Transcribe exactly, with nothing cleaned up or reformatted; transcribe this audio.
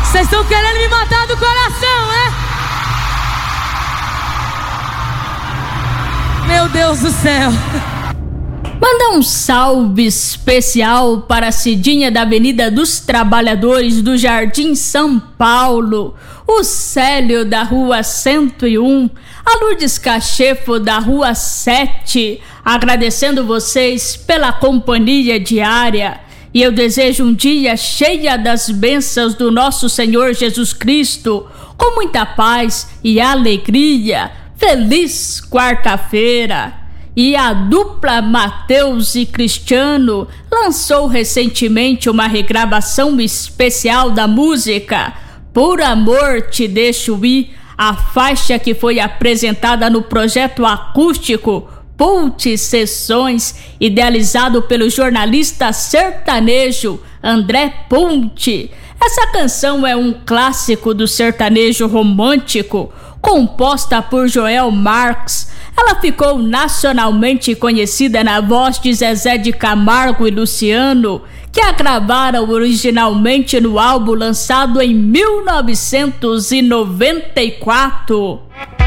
Vocês estão querendo me matar do coração, é? Meu Deus do céu. Manda um salve especial para a Cidinha da Avenida dos Trabalhadores do Jardim São Paulo, o Célio da Rua cento e um, a Lourdes Cachefo da Rua sete, agradecendo vocês pela companhia diária. E eu desejo um dia cheia das bênçãos do nosso Senhor Jesus Cristo, com muita paz e alegria. Feliz quarta-feira! E a dupla Mateus e Cristiano lançou recentemente uma regravação especial da música Por Amor Te Deixo Ir, a faixa que foi apresentada no projeto acústico Pult Sessões, idealizado pelo jornalista sertanejo André Ponte. Essa canção é um clássico do sertanejo romântico, composta por Joel Marques. Ela ficou nacionalmente conhecida na voz de Zezé de Camargo e Luciano, que a gravaram originalmente no álbum lançado em mil novecentos e noventa e quatro.